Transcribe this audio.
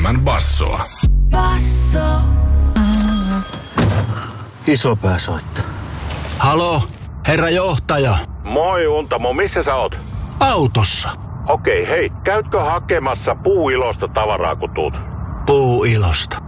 enemmän bassoa. Basso. Isopää soittaa. Halo, herra johtaja. Moi Untamo, missä sä oot? Autossa. Okei, hei, käytkö hakemassa Puuilosta tavaraa kun tuut? Puuilosta.